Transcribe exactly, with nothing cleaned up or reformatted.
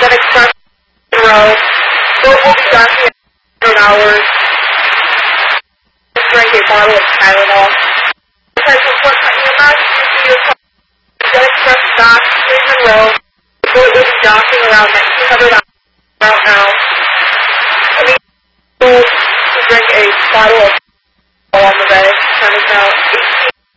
American Express in a row. Both will be docking in hours. Drink a bottle of Tylenol. Type of one E M S, you see your Express dock, in Monroe. Boat will be docking around nineteen hundred hours out now. I mean, to drink a bottle of